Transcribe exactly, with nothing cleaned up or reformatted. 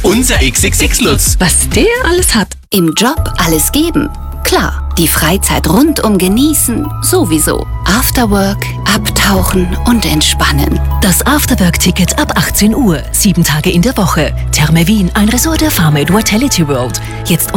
Unser X X X-Lutz. Was der alles hat. Im Job alles geben? Klar. Die Freizeit rundum genießen? Sowieso. Afterwork, abtauchen und entspannen. Das Afterwork-Ticket ab achtzehn Uhr. Sieben Tage in der Woche. Therme Wien, ein Resort der Pharma Vitality World. Jetzt